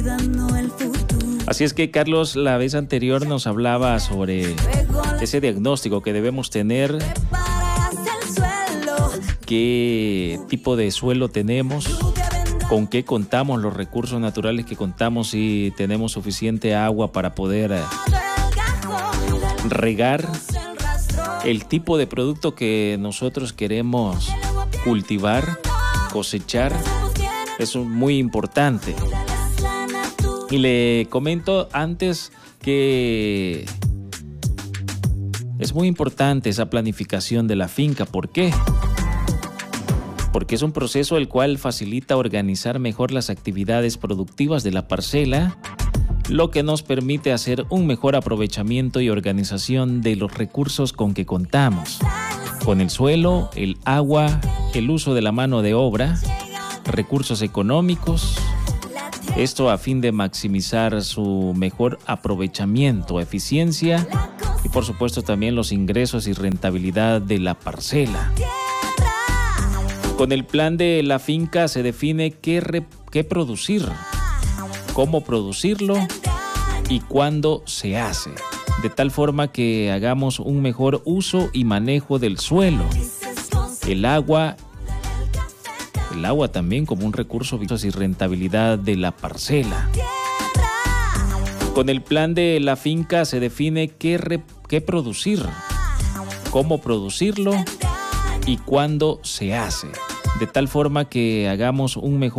Así es que Carlos, la vez anterior nos hablaba sobre ese diagnóstico que debemos tener, qué tipo de suelo tenemos, con qué contamos, los recursos naturales que contamos, si tenemos suficiente agua para poder regar, el tipo de producto que nosotros queremos cultivar, cosechar, eso es muy importante. Y le comento antes que es muy importante esa planificación de la finca. ¿Por qué? Porque es un proceso el cual facilita organizar mejor las actividades productivas de la parcela, lo que nos permite hacer un mejor aprovechamiento y organización de los recursos con que contamos, con el suelo, el agua, el uso de la mano de obra, recursos económicos. Esto a fin de maximizar su mejor aprovechamiento, eficiencia y por supuesto también los ingresos y rentabilidad de la parcela. Con el plan de la finca se define qué producir, cómo producirlo y cuándo se hace, de tal forma que hagamos un mejor uso y manejo del suelo, el agua también como un recurso y rentabilidad de la parcela. Con el plan de la finca se define qué producir, cómo producirlo y cuándo se hace, de tal forma que hagamos un mejor